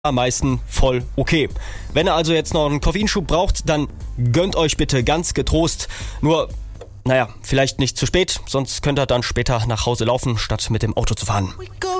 am meisten voll okay. Wenn ihr also jetzt noch einen Koffeinschub braucht, dann gönnt euch bitte ganz getrost. Nur, vielleicht nicht zu spät, sonst könnt ihr dann später nach Hause laufen, statt mit dem Auto zu fahren.